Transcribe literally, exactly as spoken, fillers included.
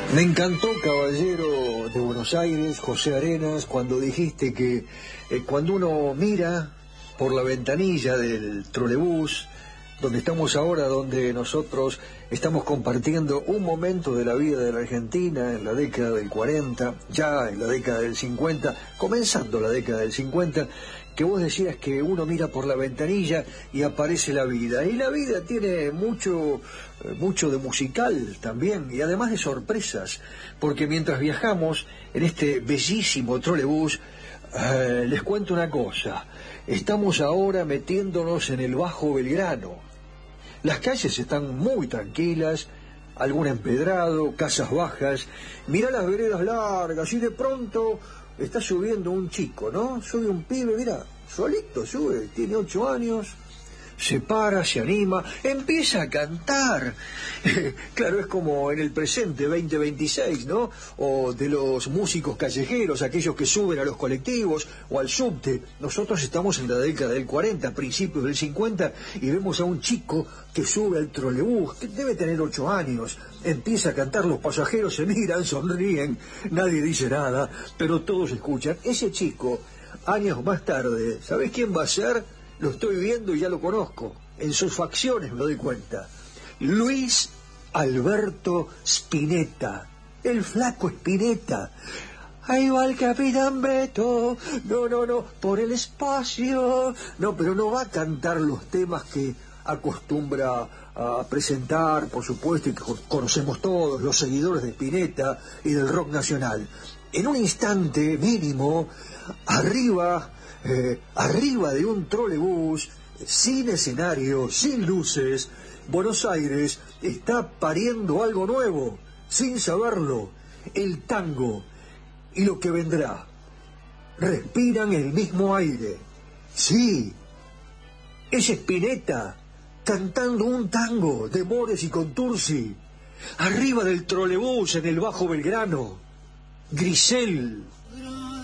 Me encantó, caballero de Buenos Aires, José Arenas, cuando dijiste que eh, cuando uno mira por la ventanilla del trolebús, donde estamos ahora, donde nosotros estamos compartiendo un momento de la vida de la Argentina en la década del cuarenta, ya en la década del cincuenta, comenzando la década del cincuenta, que vos decías que uno mira por la ventanilla y aparece la vida. Y la vida tiene mucho, mucho de musical también, y además de sorpresas, porque mientras viajamos en este bellísimo trolebús, eh, les cuento una cosa. Estamos ahora metiéndonos en el Bajo Belgrano. Las calles están muy tranquilas, algún empedrado, casas bajas. Mirá las veredas largas y de pronto está subiendo un chico, ¿no? Sube un pibe, mira, solito sube, tiene ocho años, se para, se anima, empieza a cantar. Claro, es como en el presente veinte veintiséis, ¿no? O de los músicos callejeros, aquellos que suben a los colectivos o al subte. Nosotros estamos en la década del cuarenta, principios del cincuenta, y vemos a un chico que sube al trolebús, que debe tener ocho años, empieza a cantar, los pasajeros se miran, sonríen, nadie dice nada, pero todos escuchan. Ese chico, años más tarde, ¿sabés quién va a ser? Lo estoy viendo y ya lo conozco. En sus facciones me doy cuenta. Luis Alberto Spinetta, el flaco Spinetta. Ahí va el capitán Beto, no, no, no, por el espacio. No, pero no va a cantar los temas que acostumbra a presentar, por supuesto, y que conocemos todos, los seguidores de Spinetta y del rock nacional. En un instante mínimo, arriba... Eh, arriba de un trolebús, sin escenario, sin luces, Buenos Aires está pariendo algo nuevo, sin saberlo, el tango y lo que vendrá. Respiran el mismo aire. Sí, es Spinetta cantando un tango de Mores y Contursi, arriba del trolebús en el Bajo Belgrano. Grisel.